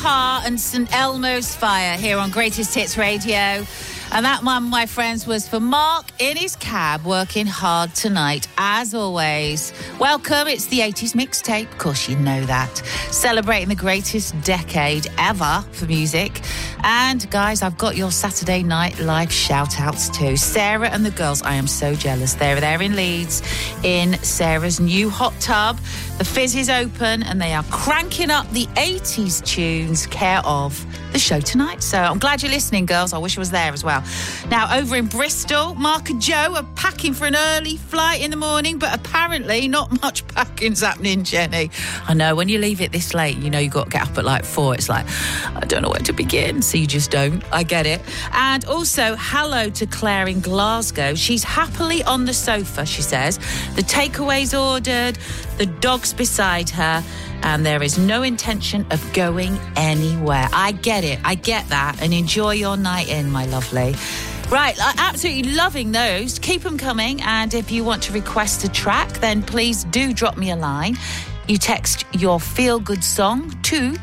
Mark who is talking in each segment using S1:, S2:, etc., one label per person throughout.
S1: Car and St Elmo's Fire here on Greatest Hits Radio. And that one, my friends, was for Mark in his cab, working hard tonight, as always. Welcome, it's the 80s mixtape. Of course, you know that. Celebrating the greatest decade ever for music. And, guys, I've got your Saturday Night Live shout-outs too. Sarah and the girls, I am so jealous. They're there in Leeds, in Sarah's new hot tub. The fizz is open, and they are cranking up the 80s tunes, care of the show tonight. So I'm glad you're listening, girls. I wish I was there as well. Now, over in Bristol, Mark and Joe are packing for an early flight in the morning, but apparently not much packing's happening, Jenny. I know, when you leave it this late, you know you've got to get up at like 4. It's like, I don't know where to begin. So you just don't. I get it. And also, hello to Claire in Glasgow. She's happily on the sofa, she says. The takeaway's ordered, the dog's beside her, and there is no intention of going anywhere. I get it. I get that. And enjoy your night in, my lovely. Right, absolutely loving those. Keep them coming. And if you want to request a track, then please do drop me a line. You text your feel-good song to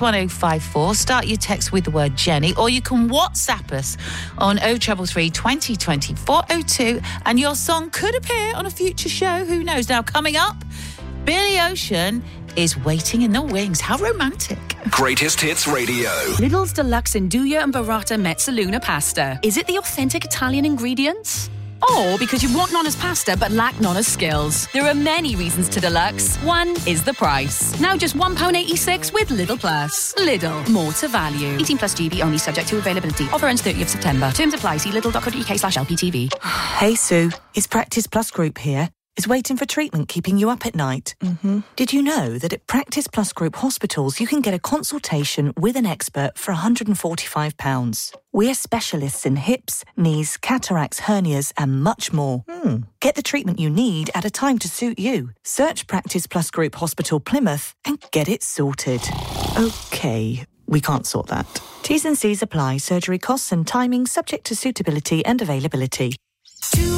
S1: 61054. Start your text with the word Jenny, or you can WhatsApp us on 0333 2020 402, and your song could appear on a future show. Who knows? Now, coming up, Billy Ocean is waiting in the wings. How romantic.
S2: Greatest Hits Radio.
S3: Lidl's Deluxe Nduja and Burrata Mezzaluna pasta. Is it the authentic Italian ingredients? Or because you want Nonna's pasta but lack Nonna's skills? There are many reasons to Deluxe. One is the price. Now just £1.86 with Lidl Plus. Lidl, more to value. 18 plus GB, only subject to availability. Offer ends 30th September. Terms apply. See lidl.co.uk/LPTV.
S4: Hey Sue, it's Practice Plus Group here. Is waiting for treatment keeping you up at night? Did you know that at Practice Plus Group hospitals you can get a consultation with an expert for £145? We're specialists in hips, knees, cataracts, hernias and much more. Get the treatment you need at a time to suit you. Search Practice Plus Group Hospital Plymouth and get it sorted. Okay, we can't sort that. T's and C's apply. Surgery costs and timing subject to suitability and availability.